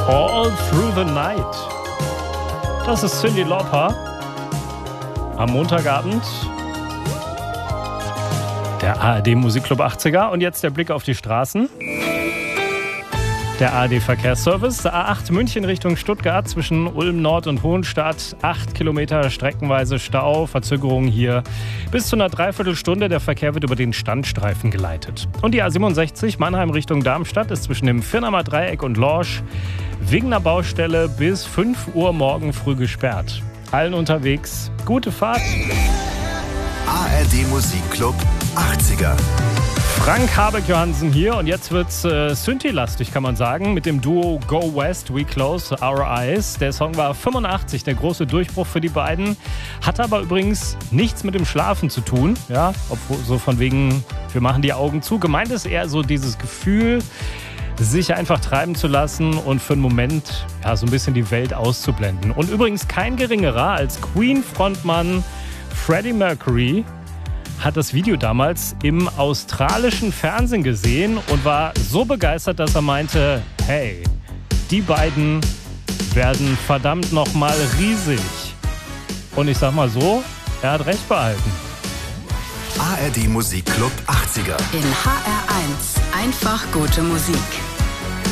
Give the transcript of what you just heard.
All Through the Night. Das ist Cyndi Lauper am Montagabend. Der ARD Musikclub 80er. Und jetzt der Blick auf die Straßen. Der ARD Verkehrsservice, A8 München Richtung Stuttgart zwischen Ulm Nord und Hohenstadt. 8 Kilometer streckenweise Stau, Verzögerung hier bis zu einer Dreiviertelstunde. Der Verkehr wird über den Standstreifen geleitet. Und die A67 Mannheim Richtung Darmstadt ist zwischen dem Firnamer Dreieck und Lorsch wegen einer Baustelle bis 5 Uhr morgen früh gesperrt. Allen unterwegs, gute Fahrt. ARD Musikclub 80er. Frank Habeck-Johansen hier und jetzt wird's Synthi-lastig, kann man sagen, mit dem Duo Go West, We Close Our Eyes. Der Song war 85, der große Durchbruch für die beiden. Hat aber übrigens nichts mit dem Schlafen zu tun, ja, obwohl so von wegen, wir machen die Augen zu. Gemeint ist eher so dieses Gefühl, sich einfach treiben zu lassen und für einen Moment ja, so ein bisschen die Welt auszublenden. Und übrigens kein geringerer als Queen-Frontmann Freddie Mercury hat das Video damals im australischen Fernsehen gesehen und war so begeistert, dass er meinte, hey, die beiden werden verdammt nochmal riesig. Und ich sag mal so, er hat recht behalten. ARD Musikclub 80er. In HR1 einfach gute Musik.